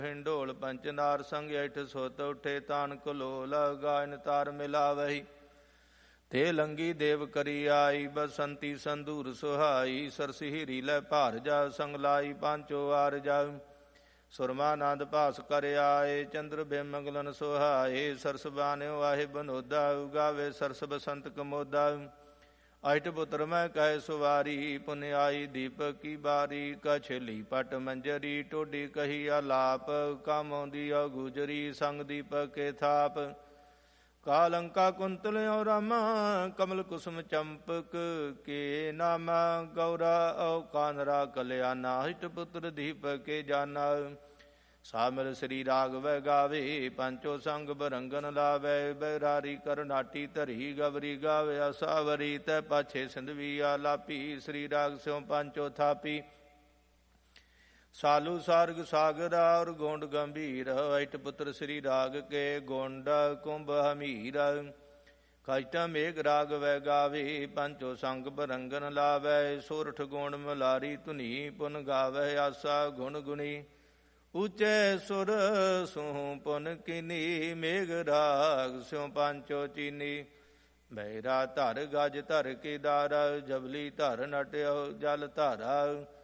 ਢੋਲ ਪੰਚ ਨਾਰ ਸੰਗ ਅਠ ਸੁਤ ਉਠੇ ਤਾਨ ਕਲੋਲ ਗਾਇਨ ਤਾਰ ਮਿਲਾਵਹੀ ਤੇ ਲੰਗੀ ਦੇਵ ਕਰੀ ਆਈ ਬਸੰਤੀ ਸੰਦੂਰ ਸੁਹਾਈ ਸਰਸਿਹਰੀ ਲੈ ਭਾਰ ਜਾ ਸੰਗ ਲਾਈ ਪਾਂਚੋ ਆਰ ਜਾ ਸੁਰਮਾਨੰਦ ਭਾਸ ਕਰ ਆਏ ਚੰਦਰ ਬੇਮੰਗਲਨ ਸੁਹਾਏ ਸਰਸ ਬਾਨਿਓ ਵਾਹਿ ਬਨੋਦਾ ਗਾਵੇ ਸਰਸ ਬਸੰਤ ਕਮੋਦਾ ਅਠ ਪੁੱਤਰ ਮੈਂ ਕਹਿ ਸੁਵਾਰੀ ਪੁਨ ਆਈ ਦੀਪਕ ਕੀ ਬਾਰੀ ਕਛਲੀ ਪਟ ਮੰਜਰੀ ਟੋਡੀ ਕਹੀ ਆਲਾਪ ਕਾਮੋਂਦੀ ਆ ਗੁਜਰੀ ਸੰਗ ਦੀਪਕ ਕੇ ਥਾਪ ਕਾਲੰਕਾ ਕੁੰਤਲ ਔ ਰਾਮਾ ਕਮਲ ਕੁਸਮ ਚੰਪਕ ਕੇ ਨਾਮਾ ਗੌਰਾ ਔ ਕਾਨਰਾ ਕਲਿਆਣਾ ਹਿਟ ਪੁੱਤਰ ਦੀਪਕ ਕੇ ਜਾਨਾ ਸਾਮਲ ਸ੍ਰੀ ਰਾਗਵ ਗਾਵੇ ਪੰਚੋ ਸੰਗ ਬਰੰਗਨ ਲਾਵੇ ਬੈਰਾਰੀ ਕਰਨਾਟੀ ਧਰੀ ਗਵਰੀ ਗਾਵੇ ਅਸਾਵਰੀ ਤੈ ਪਾਛੇ ਸਿੰਧਵੀ ਆਲਾਪੀ ਸ੍ਰੀ ਰਾਗ ਸਿਉ ਪੰਚੋ ਥਾਪੀ ਸਾਲੂ ਸਾਰਗ ਸਾਗਰ ਔਰ ਗੋਂਡ ਗੰਭੀਰ ਅਠ ਪੁੱਤਰ ਸ੍ਰੀ ਰਾਗ ਕੇ ਗੋਂਡ ਕੁੰਭ ਹਮੀਰ ਕਸ਼ਟ ਮੇਘ ਰਾਗ ਵੈ ਗਾਵੇ ਪੰਚੋ ਸੰਗ ਬਰੰਗਨ ਲਾਵੇ ਸੋਰਠ ਗੋਣ ਮਲਾਰੀ ਧੁਨੀ ਪੁਨ ਗਾਵੇ ਆਸਾ ਗੁਣ ਗੁਣੀ ਉੱਚੇ ਸੁਰ ਸੁਹ ਪੁਨ ਕਿਨੀ ਮੇਘ ਰਾਗ ਸਿਉ ਪੰਚੋ ਚੀਨੀ ਬੈਰਾ ਧਰ ਗਜ ਧਰ ਕੇਦਾਰ ਜਬਲੀ ਧਰ ਨਟਿਓ ਜਲ ਧਾਰਾ